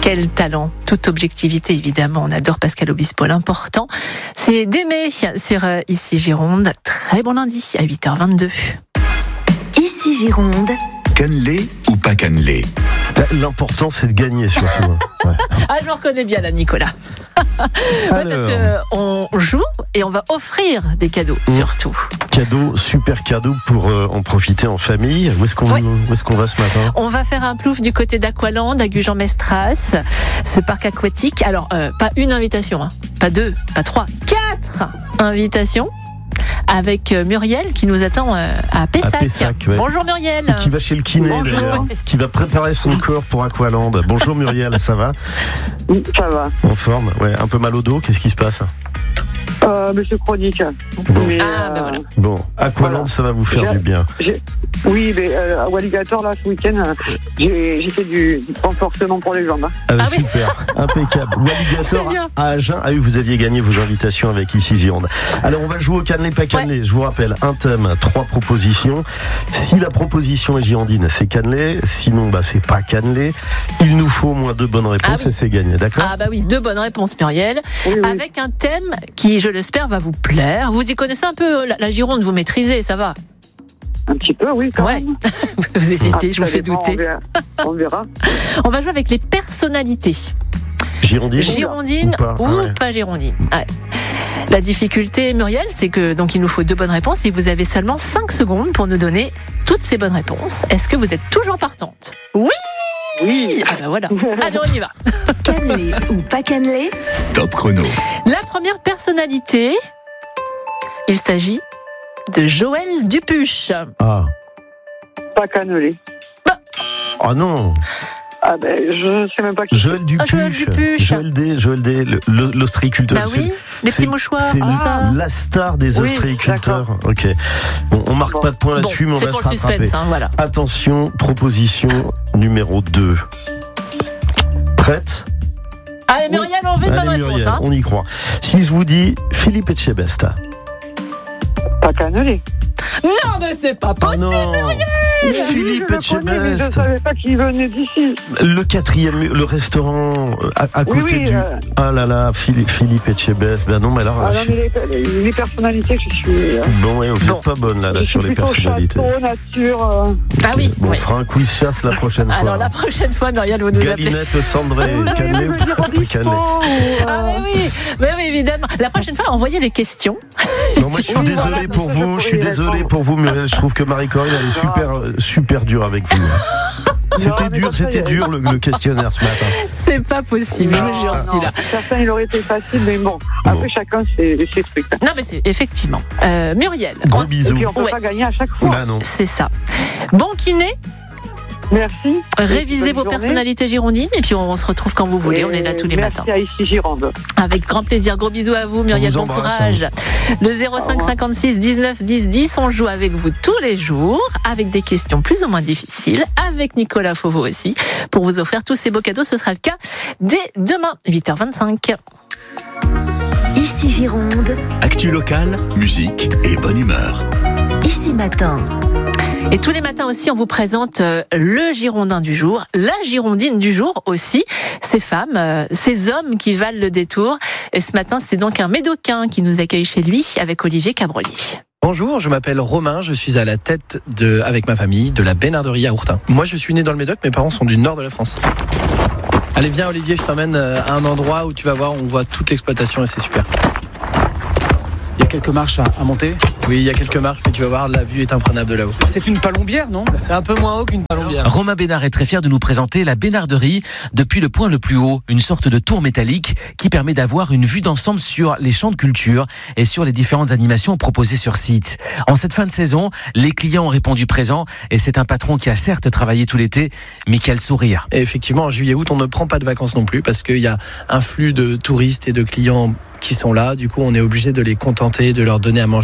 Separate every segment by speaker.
Speaker 1: Quel talent, toute objectivité évidemment, on adore Pascal Obispo, l'important c'est d'aimer sur Ici Gironde. Très bon lundi à 8h22.
Speaker 2: Ici Gironde.
Speaker 3: Cannelé ou pas cannelé?
Speaker 4: L'important c'est de gagner surtout. Ouais.
Speaker 1: Ah, je me reconnais bien là, Nicolas. Ouais, parce qu'on joue et on va offrir des cadeaux surtout.
Speaker 4: Cadeau, super cadeau pour en profiter en famille. Où est-ce qu'on va ce matin?
Speaker 1: On va faire un plouf du côté d'Aqualand, à Gujan-Mestras, ce parc aquatique. Alors, pas une invitation, pas deux, pas trois, 4 invitations. Avec Muriel qui nous attend à Pessac.
Speaker 4: Ouais.
Speaker 1: Bonjour Muriel.
Speaker 4: Et qui va chez le kiné d'ailleurs, qui va préparer son corps pour Aqualand. Bonjour Muriel, ça va?
Speaker 5: Oui, ça va.
Speaker 4: En forme, ouais. Un peu mal au dos, qu'est-ce qui se passe?
Speaker 5: Monsieur chronique.
Speaker 4: Bon.
Speaker 5: Mais,
Speaker 1: voilà.
Speaker 4: Bon, Aqualand, ça va vous faire du bien.
Speaker 5: Oui, mais à Walligator, là, ce week-end, j'ai fait du renforcement pour les jambes.
Speaker 4: Super, impeccable. Walligator à Agen. Ah oui, vous aviez gagné vos invitations avec Ici Gironde. Alors, on va jouer au cannelé, pas cannelé. Ouais. Je vous rappelle, un thème, 3 propositions. Si la proposition est girondine, c'est cannelé. Sinon, c'est pas cannelé. Il nous faut au moins 2 bonnes réponses et c'est gagné, d'accord?
Speaker 1: Ah bah oui, 2 bonnes réponses, Muriel. Oui. Avec un thème qui, je l'espère, va vous plaire. Vous y connaissez un peu la Gironde, vous maîtrisez, ça va?
Speaker 5: Un petit peu, oui, quand même.
Speaker 1: Vous hésitez, je vous fais douter.
Speaker 5: On verra.
Speaker 1: On va jouer avec les personnalités. Girondine ou pas girondine. Ouais. La difficulté, Muriel, c'est que donc il nous faut 2 bonnes réponses et vous avez seulement 5 secondes pour nous donner toutes ces bonnes réponses. Est-ce que vous êtes toujours partante? Oui. Ah bah voilà. Allez, on y va.
Speaker 2: Cannelé ou pas cannelé?
Speaker 3: Top chrono.
Speaker 1: La première personnalité, il s'agit de Joël Dupuche.
Speaker 4: Ah.
Speaker 5: Pas cannelé.
Speaker 4: Oh non.
Speaker 5: Ah je sais même pas qui.
Speaker 4: Joël Dupuche. Joël D, l'ostréiculteur.
Speaker 1: Bah oui, les petits mouchoirs.
Speaker 4: C'est la star des ostréiculteurs. Ok. Bon, on marque pas de point là-dessus, mais on va se rattraper.
Speaker 1: Suspense, voilà.
Speaker 4: Attention, proposition numéro 2. Prête?
Speaker 1: Allez Muriel, on veut une bonne réponse.
Speaker 4: On y croit. Si je vous dis Philippe Etchebesta.
Speaker 5: Pas cannelé.
Speaker 1: Non, mais c'est pas possible, Muriel.
Speaker 4: Philippe Etchebest.
Speaker 5: Je savais pas qu'il venait d'ici.
Speaker 4: Le 4e, le restaurant à côté du. Ah là là, Philippe Etchebest. Ben non, mais alors.
Speaker 5: mais les personnalités, je suis.
Speaker 4: Bon, ouais, vous n'êtes pas bonne là sur les personnalités.
Speaker 5: Château, nature.
Speaker 1: Ah oui.
Speaker 4: Bon, on fera un quiz chasse la prochaine fois.
Speaker 1: Alors la prochaine fois, Muriel, vous nous appelez.
Speaker 4: Galinette Sandré, cannelé ou pas cannelé?
Speaker 1: Ah mais oui, évidemment. La prochaine fois, envoyez les questions.
Speaker 4: Non, moi je suis désolé pour vous. Je suis désolé pour vous, Muriel. Je trouve que Marie-Corinne elle est super dur avec vous. C'était dur le questionnaire ce matin.
Speaker 1: C'est pas possible, je vous jure, celui-là.
Speaker 5: Certains, il aurait été facile, mais bon. Après, chacun ses trucs.
Speaker 1: Non, mais c'est effectivement. Muriel.
Speaker 4: Gros bisous.
Speaker 5: Et puis, on peut pas gagner à chaque fois.
Speaker 4: Bah non.
Speaker 1: C'est ça. Bon kiné.
Speaker 5: Merci.
Speaker 1: Révisez vos personnalités girondines et puis on se retrouve quand vous voulez. On est là tous les matins.
Speaker 5: Merci à Ici Gironde.
Speaker 1: Avec grand plaisir. Gros bisous à vous, Muriel. Bon courage. Le 05 56 19 10 10. On joue avec vous tous les jours avec des questions plus ou moins difficiles. Avec Nicolas Fauveau aussi pour vous offrir tous ces beaux cadeaux. Ce sera le cas dès demain, 8h25.
Speaker 2: Ici Gironde.
Speaker 3: Actu locale, musique et bonne humeur.
Speaker 2: Ici Matin.
Speaker 1: Et tous les matins aussi, on vous présente le Girondin du jour, la Girondine du jour aussi, ces femmes, ces hommes qui valent le détour. Et ce matin, c'est donc un Médocain qui nous accueille chez lui avec Olivier Cabroli.
Speaker 6: Bonjour, je m'appelle Romain, je suis à la tête avec ma famille de la Bénarderie à Ourtin. Moi, je suis né dans le Médoc, mes parents sont du nord de la France. Allez, viens Olivier, je t'emmène à un endroit où tu vas voir, on voit toute l'exploitation et c'est super.
Speaker 7: Il y a quelques marches à monter.
Speaker 6: Oui, il y a quelques marches, mais tu vas voir, la vue est imprenable de là-haut.
Speaker 7: C'est une palombière, non?
Speaker 6: C'est un peu moins haut qu'une palombière.
Speaker 8: Romain Bénard est très fier de nous présenter la Bénarderie depuis le point le plus haut, une sorte de tour métallique qui permet d'avoir une vue d'ensemble sur les champs de culture et sur les différentes animations proposées sur site. En cette fin de saison, les clients ont répondu présent et c'est un patron qui a certes travaillé tout l'été, mais qui a le sourire.
Speaker 6: Et effectivement, en juillet-août, on ne prend pas de vacances non plus parce qu'il y a un flux de touristes et de clients qui sont là. Du coup, on est obligé de les contenter, de leur donner à manger et de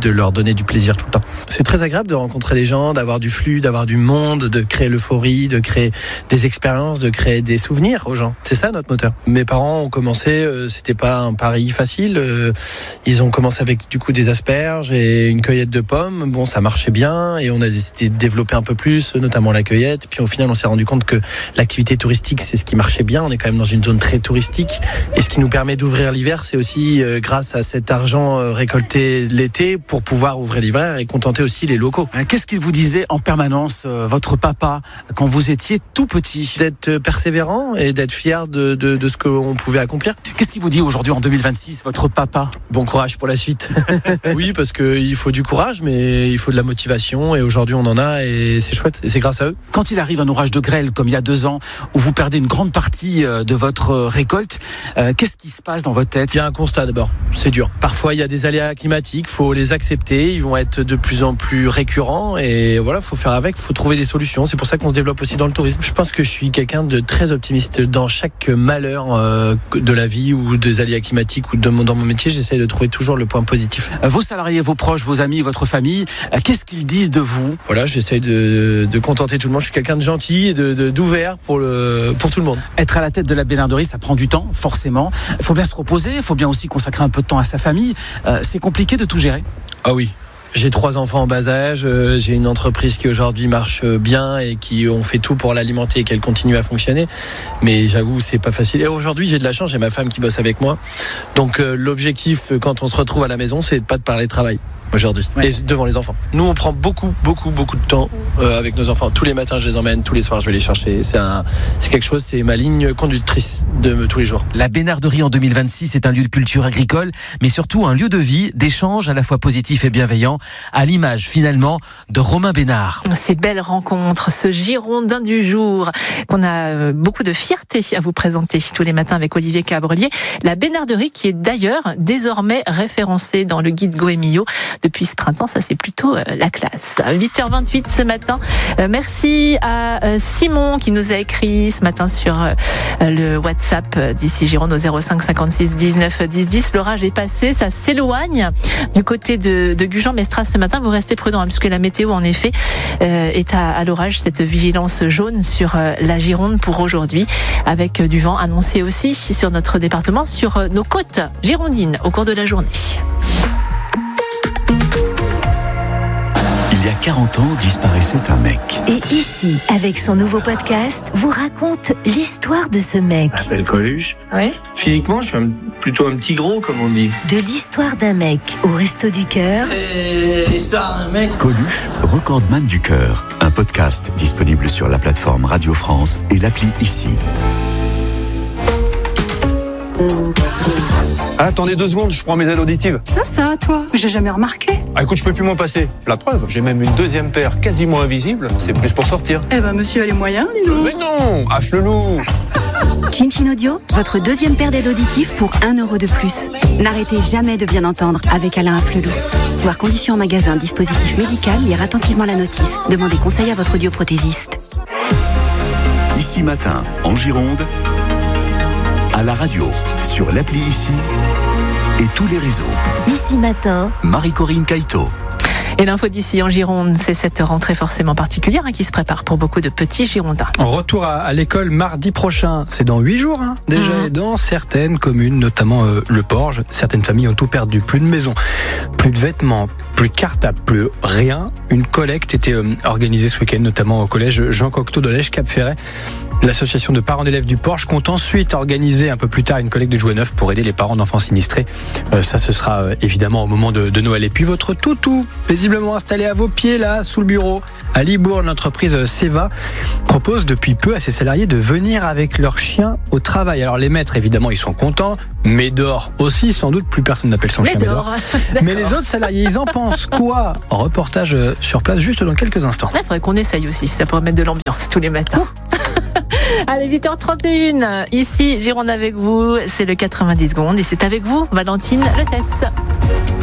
Speaker 6: de leur donner du plaisir tout le temps. C'est très agréable de rencontrer des gens, d'avoir du flux, d'avoir du monde, de créer l'euphorie, de créer des expériences, de créer des souvenirs aux gens. C'est ça notre moteur. Mes parents ont commencé, c'était pas un pari facile. Ils ont commencé avec du coup des asperges et une cueillette de pommes. Bon, ça marchait bien et on a décidé de développer un peu plus, notamment la cueillette. Puis au final, on s'est rendu compte que l'activité touristique, c'est ce qui marchait bien. On est quand même dans une zone très touristique et ce qui nous permet d'ouvrir l'hiver, c'est aussi grâce à cet argent récolté l'été pour pouvoir ouvrir l'hiver et contenter aussi les locaux.
Speaker 7: Qu'est-ce qu'il vous disait en permanence, votre papa, quand vous étiez tout petit?
Speaker 6: D'être persévérant et d'être fier de ce qu'on pouvait accomplir.
Speaker 7: Qu'est-ce qu'il vous dit aujourd'hui en 2026, votre papa?
Speaker 6: Bon courage pour la suite. Oui, parce qu'il faut du courage, mais il faut de la motivation et aujourd'hui on en a et c'est chouette et c'est grâce à eux.
Speaker 7: Quand il arrive un orage de grêle comme il y a 2 ans où vous perdez une grande partie de votre récolte, qu'est-ce qui se passe dans votre tête?
Speaker 6: Il y a un constat d'abord, c'est dur. Parfois il y a des aléas climatiques, faut les accepter, ils vont être de plus en plus récurrents et voilà, faut faire avec, faut trouver des solutions. C'est pour ça qu'on se développe aussi dans le tourisme. Je pense que je suis quelqu'un de très optimiste dans chaque malheur de la vie ou des aléas climatiques ou dans mon métier, j'essaie de trouver toujours le point positif.
Speaker 7: Vos salariés, vos proches, vos amis, votre famille, qu'est-ce qu'ils disent de vous?
Speaker 6: Voilà, j'essaie de contenter tout le monde. Je suis quelqu'un de gentil et d'ouvert pour tout le monde.
Speaker 7: Être à la tête de la Bénarderie, ça prend du temps, forcément. Il faut bien se reposer, il faut bien aussi consacrer un peu de temps à sa famille. C'est compliqué de tout gérer?
Speaker 6: Ah oui. J'ai 3 enfants en bas âge, j'ai une entreprise qui aujourd'hui marche bien et qui ont fait tout pour l'alimenter et qu'elle continue à fonctionner. Mais j'avoue, c'est pas facile. Et aujourd'hui, j'ai de la chance, j'ai ma femme qui bosse avec moi. Donc l'objectif, quand on se retrouve à la maison, c'est de pas de parler de travail aujourd'hui, ouais. Et devant les enfants. Nous, on prend beaucoup de temps avec nos enfants. Tous les matins, je les emmène, tous les soirs, je vais les chercher. C'est quelque chose, c'est ma ligne conductrice de tous les jours.
Speaker 8: La Bénarderie en 2026 est un lieu de culture agricole, mais surtout un lieu de vie, d'échange à la fois positif et bienveillant, à l'image finalement de Romain Bénard.
Speaker 1: Ces belles rencontres, ce Girondin du jour, qu'on a beaucoup de fierté à vous présenter tous les matins avec Olivier Cabrelier. La Bénarderie qui est d'ailleurs désormais référencée dans le guide Goemio. Depuis ce printemps, ça c'est plutôt la classe. 8h28 ce matin. Merci à Simon qui nous a écrit ce matin sur le WhatsApp d'Ici Gironde au 05 56 19 10 10. L'orage est passé, ça s'éloigne du côté de Gujan-Mestras ce matin. Vous restez prudents puisque la météo en effet est à l'orage. Cette vigilance jaune sur la Gironde pour aujourd'hui avec du vent annoncé aussi sur notre département, sur nos côtes girondines au cours de la journée.
Speaker 3: Il y a 40 ans, disparaissait un mec.
Speaker 2: Et ici, avec son nouveau podcast, vous raconte l'histoire de ce mec.
Speaker 9: Je m'appelle Coluche.
Speaker 2: Ouais.
Speaker 9: Physiquement, je suis plutôt un petit gros, comme on dit.
Speaker 2: De l'histoire d'un mec au Resto du Cœur.
Speaker 9: L'histoire d'un mec.
Speaker 3: Coluche, recordman du cœur. Un podcast disponible sur la plateforme Radio France et l'appli Ici.
Speaker 10: Attendez 2 secondes, je prends mes aides auditives.
Speaker 11: Ça, toi, j'ai jamais remarqué.
Speaker 10: Ah écoute, je peux plus m'en passer. La preuve, j'ai même une 2e paire quasiment invisible. C'est plus pour sortir.
Speaker 11: Eh ben, monsieur a les moyens, dis donc.
Speaker 10: Mais non, affle-loup.
Speaker 12: Chin Chin Audio, votre 2e paire d'aides auditives pour 1 € de plus. N'arrêtez jamais de bien entendre avec Alain Afflelou. Voir conditions en magasin, dispositif médical, lire attentivement la notice. Demandez conseil à votre audioprothésiste.
Speaker 3: Ici matin, en Gironde, à la radio, sur l'appli Ici et tous les réseaux.
Speaker 2: Ici matin,
Speaker 3: Marie-Corinne Caïto.
Speaker 1: Et l'info d'ici en Gironde, c'est cette rentrée forcément particulière qui se prépare pour beaucoup de petits Girondins.
Speaker 13: Retour à l'école mardi prochain, c'est dans 8 jours déjà. Et dans certaines communes, notamment le Porge, certaines familles ont tout perdu. Plus de maison, plus de vêtements, plus de cartables, plus rien. Une collecte était organisée ce week-end, notamment au collège Jean Cocteau de Lège-Cap-Ferret. L'association de parents d'élèves du Porge compte ensuite organiser un peu plus tard une collecte de jouets neufs pour aider les parents d'enfants sinistrés. Ça, ce sera évidemment au moment de Noël. Et puis votre toutou, paisiblement installé à vos pieds là, sous le bureau. À Libourne, l'entreprise Seva propose depuis peu à ses salariés de venir avec leur chien au travail. Alors les maîtres, évidemment, ils sont contents. Médor aussi, sans doute, plus personne n'appelle son chien Médor. Mais les autres salariés, ils en pensent quoi? Reportage sur place juste dans quelques instants.
Speaker 1: Il faudrait qu'on essaye aussi, ça pourrait mettre de l'ambiance tous les matins. Allez, 8h31, ici Gironde avec vous, c'est le 90 secondes et c'est avec vous, Valentine Letesse.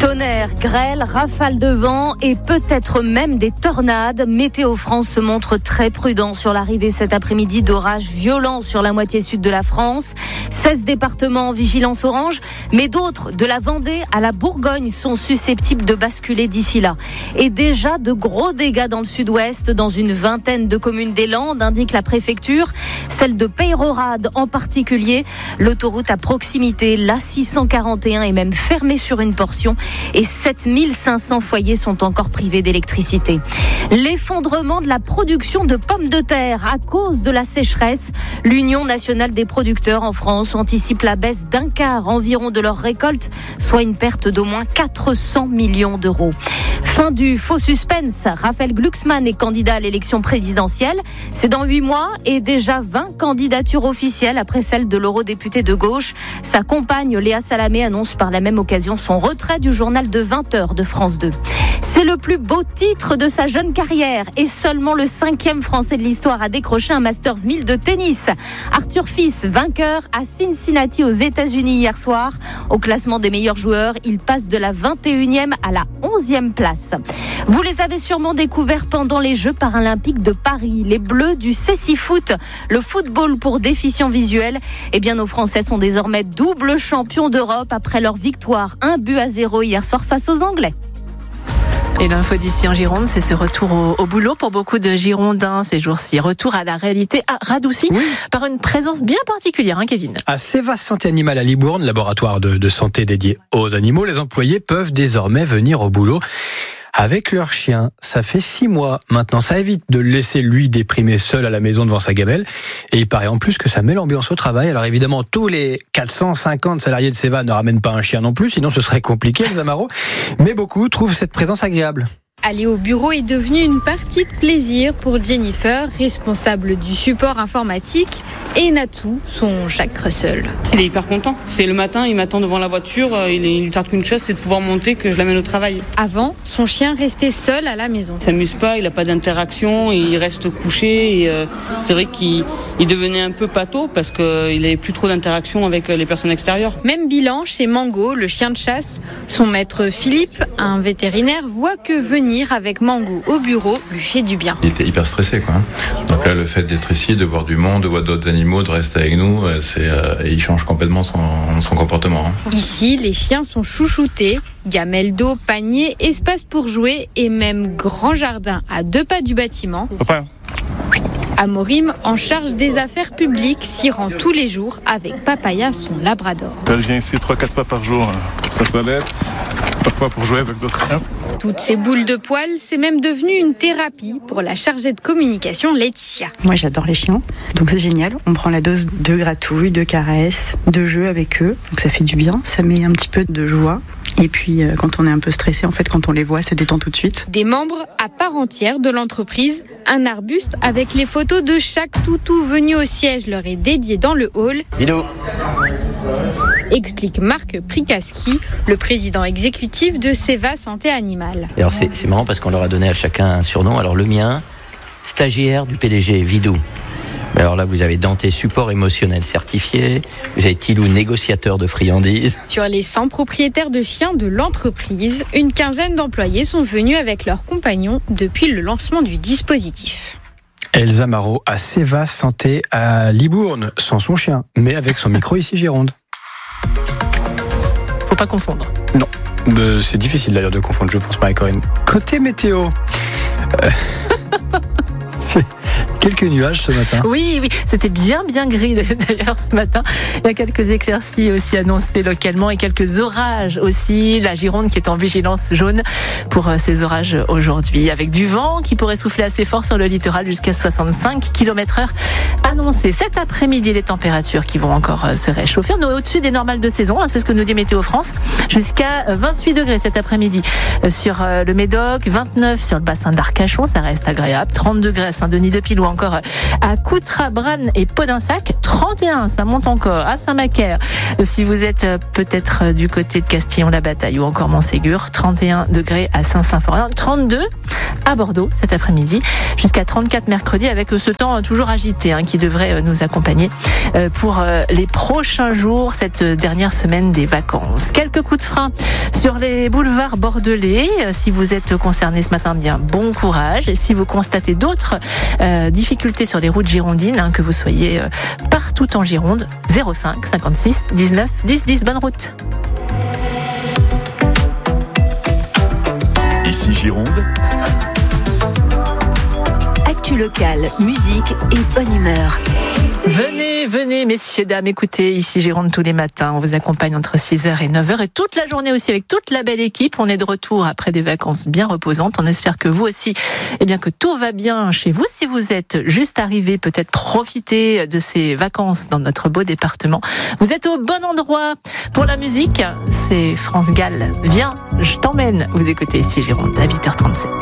Speaker 14: Tonnerre, grêle, rafales de vent et peut-être même des tornades. Météo France se montre très prudent sur l'arrivée cet après-midi d'orages violents sur la moitié sud de la France. 16 départements en vigilance orange, mais d'autres, de la Vendée à la Bourgogne, sont susceptibles de basculer d'ici là. Et déjà de gros dégâts dans le sud-ouest, dans une vingtaine de communes des Landes, indique la préfecture. Celle de Peyrehorade en particulier. L'autoroute à proximité, l'A641, est même fermée sur une portion. Et 7500 foyers sont encore privés d'électricité. L'effondrement de la production de pommes de terre à cause de la sécheresse. L'Union nationale des producteurs en France anticipe la baisse d'un quart environ de leur récolte, soit une perte d'au moins 400 millions d'euros. Fin du faux suspense. Raphaël Glucksmann est candidat à l'élection présidentielle. C'est dans 8 mois et déjà 20 candidatures officielles après celle de l'eurodéputé de gauche. Sa compagne Léa Salamé annonce par la même occasion son retrait du journal de 20h de France 2. C'est le plus beau titre de sa jeune carrière et seulement le 5e Français de l'histoire a décroché un Masters 1000 de tennis. Arthur Fils, vainqueur à Cincinnati aux États-Unis hier soir. Au classement des meilleurs joueurs, il passe de la 21e à la 11e place. Vous les avez sûrement découverts pendant les Jeux paralympiques de Paris. Les Bleus du Cécifoot, le football pour déficients visuels. Eh bien, nos Français sont désormais double champions d'Europe après leur victoire 1-0 hier soir face aux Anglais.
Speaker 1: Et l'info d'ici en Gironde, c'est ce retour au boulot pour beaucoup de Girondins ces jours-ci. Retour à la réalité radouci par une présence bien particulière, Kevin.
Speaker 13: À Cevas Santé Animale à Libourne, laboratoire de santé dédié aux animaux, les employés peuvent désormais venir au boulot avec leur chien. Ça fait 6 mois maintenant. Ça évite de le laisser lui déprimer seul à la maison devant sa gamelle. Et il paraît en plus que ça met l'ambiance au travail. Alors évidemment, tous les 450 salariés de Cevas ne ramènent pas un chien non plus, sinon ce serait compliqué, les Amaro. Mais beaucoup trouvent cette présence agréable.
Speaker 15: Aller au bureau est devenu une partie de plaisir pour Jennifer, responsable du support informatique, et Natou, son Jack Russell.
Speaker 16: Il est hyper content. C'est le matin, il m'attend devant la voiture, il lui tarde qu'une chose, c'est de pouvoir monter, que je l'amène au travail.
Speaker 15: Avant, son chien restait seul à la maison.
Speaker 16: Il s'amuse pas, il n'a pas d'interaction, il reste couché. Et c'est vrai qu'il devenait un peu pâteau parce qu'il n'avait plus trop d'interaction avec les personnes extérieures.
Speaker 15: Même bilan chez Mango, le chien de chasse. Son maître Philippe, un vétérinaire, voit que venir avec Mango au bureau lui fait du bien.
Speaker 17: Il était hyper stressé, quoi. Donc là, le fait d'être ici, de voir du monde, de voir d'autres animaux, de rester avec nous, il change complètement son comportement.
Speaker 15: Ici, les chiens sont chouchoutés. Gamelle d'eau, panier, espace pour jouer et même grand jardin à 2 pas du bâtiment.
Speaker 16: Papa.
Speaker 15: Amorim, en charge des affaires publiques, s'y rend tous les jours avec Papaya, son labrador.
Speaker 18: Je viens ici 3-4 fois par jour pour sa toilette, parfois pour jouer avec d'autres chiens.
Speaker 15: Toutes ces boules de poils, c'est même devenu une thérapie pour la chargée de communication Laetitia.
Speaker 19: Moi j'adore les chiens, donc c'est génial. On prend la dose de gratouille, de caresses, de jeux avec eux, donc ça fait du bien, ça met un petit peu de joie. Et puis quand on est un peu stressé, en fait quand on les voit, ça détend tout de suite.
Speaker 15: Des membres à part entière de l'entreprise, un arbuste avec les photos de chaque toutou venu au siège leur est dédié dans le hall.
Speaker 20: Vidéo.
Speaker 15: Explique Marc Prikaski, le président exécutif de Cevas Santé Animale.
Speaker 20: Et alors c'est marrant parce qu'on leur a donné à chacun un surnom. Alors le mien, stagiaire du PDG, Vidou. Alors là, vous avez Dante, support émotionnel certifié. Vous avez Tilou, négociateur de friandises.
Speaker 15: Sur les 100 propriétaires de chiens de l'entreprise, une quinzaine d'employés sont venus avec leurs compagnons depuis le lancement du dispositif.
Speaker 13: Elsa Marot à Cevas Santé à Libourne, sans son chien, mais avec son micro ici Gironde.
Speaker 1: Faut pas confondre.
Speaker 13: Non, c'est difficile d'ailleurs de confondre, je pense, Marie-Corinne. Côté météo... Quelques nuages ce matin.
Speaker 1: Oui, c'était bien gris d'ailleurs ce matin. Il y a quelques éclaircies aussi annoncées localement et quelques orages aussi. La Gironde qui est en vigilance jaune pour ces orages aujourd'hui, avec du vent qui pourrait souffler assez fort sur le littoral jusqu'à 65 km/h annoncé. Cet après-midi, les températures qui vont encore se réchauffer. On est au-dessus des normales de saison, c'est ce que nous dit Météo France. Jusqu'à 28 degrés cet après-midi sur le Médoc, 29 sur le bassin d'Arcachon, ça reste agréable, 30 degrés à Saint-Denis-de-Pilouan. encore à Coutras, Branne et Podinsac. 31, ça monte encore à Saint-Macaire. Si vous êtes peut-être du côté de Castillon-la-Bataille ou encore Montségur, 31 degrés à Saint-Symphorien, 32 à Bordeaux cet après-midi, jusqu'à 34 mercredi, avec ce temps toujours agité qui devrait nous accompagner pour les prochains jours, cette dernière semaine des vacances. Quelques coups de frein sur les boulevards bordelais. Si vous êtes concerné ce matin, bien bon courage. Et si vous constatez d'autres difficultés sur les routes girondines, que vous soyez partout en Gironde, 05 56 19 10 10. Bonne route.
Speaker 3: Ici Gironde.
Speaker 2: Actu locale, musique et bonne humeur.
Speaker 1: Venez, messieurs, dames, écoutez, ici Gironde tous les matins. On vous accompagne entre 6h et 9h et toute la journée aussi avec toute la belle équipe. On est de retour après des vacances bien reposantes. On espère que vous aussi, que tout va bien chez vous. Si vous êtes juste arrivé, peut-être profiter de ces vacances dans notre beau département. Vous êtes au bon endroit pour la musique. C'est France Gall. Viens, je t'emmène. Vous écoutez ici Gironde à 8h37.